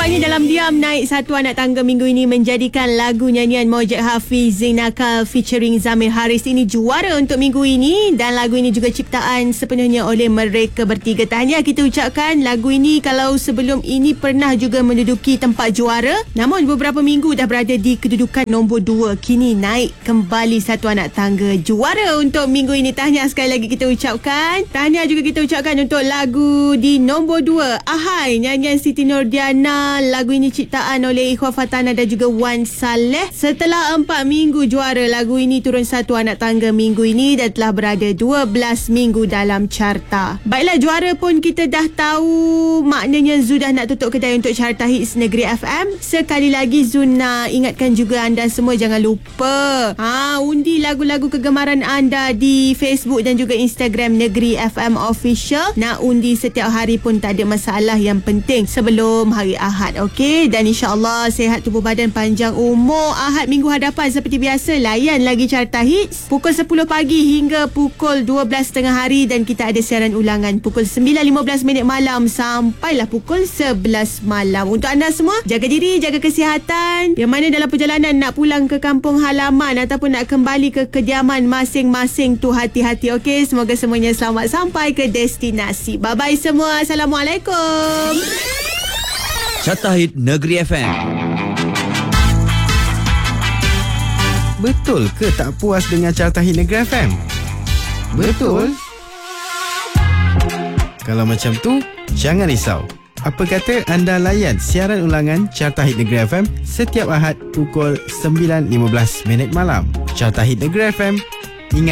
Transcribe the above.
Tahniah Dalam Diam naik satu anak tangga minggu ini menjadikan lagu nyanyian Mojek Hafiz Zainakal featuring Zamir Haris ini juara untuk minggu ini, dan lagu ini juga ciptaan sepenuhnya oleh mereka bertiga. Tahniah kita ucapkan. Lagu ini kalau sebelum ini pernah juga menduduki tempat juara, namun beberapa minggu dah berada di kedudukan nombor 2. Kini naik kembali satu anak tangga juara untuk minggu ini. Tahniah sekali lagi kita ucapkan. Tahniah juga kita ucapkan untuk lagu di nombor 2, Ahai nyanyian Siti Nordiana. Lagu ini ciptaan oleh Ikhwan Fatana dan juga Wan Saleh. Setelah 4 minggu juara, lagu ini turun satu anak tangga minggu ini dan telah berada 12 minggu dalam carta. Baiklah, juara pun kita dah tahu, maknanya Zu dah nak tutup kedai untuk carta hits Negeri FM. Sekali lagi Zu nak ingatkan juga anda semua, jangan lupa undi lagu-lagu kegemaran anda di Facebook dan juga Instagram Negeri FM Official. Nak undi setiap hari pun tak ada masalah, yang penting sebelum hari Ahad, okey? Dan insyaAllah sihat tubuh badan, panjang umur. Ahad minggu hadapan seperti biasa layan lagi carta hits pukul 10 pagi hingga pukul 12.30 hari, dan kita ada siaran ulangan pukul 9.15 malam sampailah pukul 11 malam. Untuk anda semua, jaga diri, jaga kesihatan. Yang mana dalam perjalanan nak pulang ke kampung halaman ataupun nak kembali ke kediaman masing-masing tu, hati-hati, okey? Semoga semuanya selamat sampai ke destinasi. Bye-bye semua. Assalamualaikum. Carta Hit Negeri FM. Betul ke tak puas dengan Carta Hit Negeri FM? Betul? Kalau macam tu, jangan risau. Apa kata anda layan siaran ulangan Carta Hit Negeri FM setiap Ahad pukul 9.15 malam. Carta Hit Negeri FM,